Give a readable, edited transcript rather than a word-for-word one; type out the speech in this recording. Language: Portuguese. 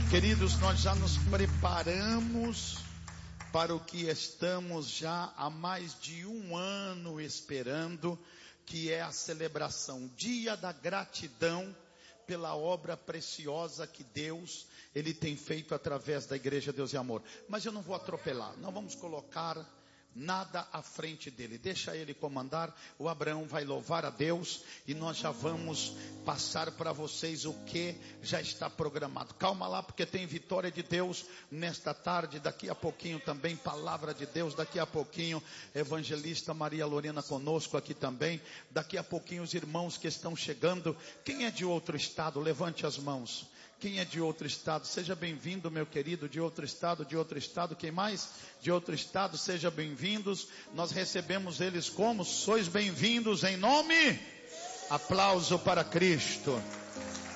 Queridos, nós já nos preparamos para o que estamos já há mais de um ano esperando, que é a celebração, Dia da Gratidão, pela obra preciosa que Deus, Ele tem feito através da Igreja Deus e Amor. Mas eu não vou atropelar, não vamos colocar nada à frente dele, deixa ele comandar. O Abraão vai louvar a Deus e nós já vamos passar para vocês o que já está programado. Calma lá, porque tem vitória de Deus nesta tarde, daqui a pouquinho também palavra de Deus, daqui a pouquinho evangelista Maria Lorena conosco aqui também, daqui a pouquinho os irmãos que estão chegando. Quem é de outro estado? Levante as mãos. Quem é de outro estado? Seja bem-vindo, meu querido, de outro estado, de outro estado. Quem mais? De outro estado, seja bem-vindos. Nós recebemos eles como? Sois bem-vindos em nome. Aplauso para Cristo.